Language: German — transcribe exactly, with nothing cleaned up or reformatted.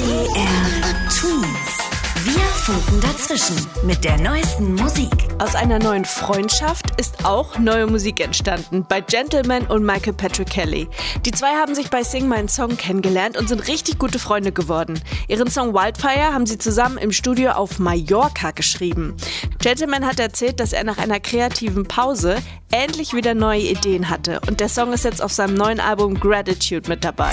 M D R Twins. Wir funken dazwischen mit der neuesten Musik. Aus einer neuen Freundschaft ist auch neue Musik entstanden bei Gentleman und Michael Patrick Kelly. Die zwei haben sich bei Sing Mein Song kennengelernt und sind richtig gute Freunde geworden. Ihren Song Wildfire haben sie zusammen im Studio auf Mallorca geschrieben. Gentleman hat erzählt, dass er nach einer kreativen Pause endlich wieder neue Ideen hatte und der Song ist jetzt auf seinem neuen Album Gratitude mit dabei.